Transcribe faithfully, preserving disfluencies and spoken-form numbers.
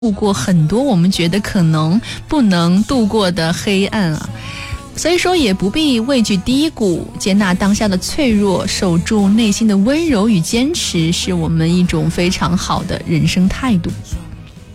度过很多我们觉得可能不能度过的黑暗啊。所以说也不必畏惧低谷，接纳当下的脆弱，守住内心的温柔与坚持，是我们一种非常好的人生态度。